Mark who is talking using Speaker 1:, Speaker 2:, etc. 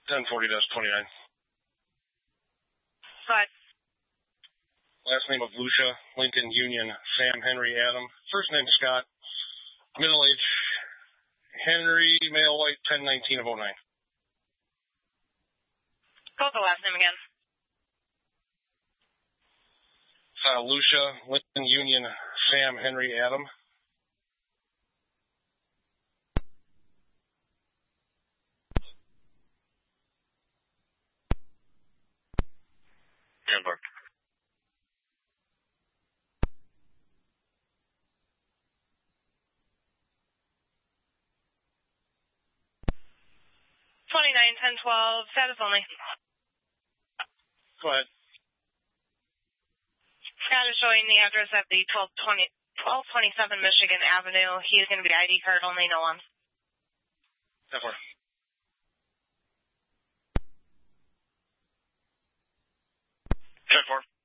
Speaker 1: 1040-29.
Speaker 2: Go ahead.
Speaker 1: Last name of Lucia, Lincoln Union, Sam Henry Adam. First name Scott. Middle age Henry, male white, 10/19 of 09.
Speaker 2: Go with the last name again.
Speaker 1: Lucia, Lincoln Union, Sam Henry Adam.
Speaker 3: Denver.
Speaker 2: 29-10-12, status only.
Speaker 1: Go ahead.
Speaker 2: Scott is showing the address at the 1227 Michigan Avenue. He is going to be ID card only, no one.
Speaker 1: 10-4.
Speaker 3: 10-4.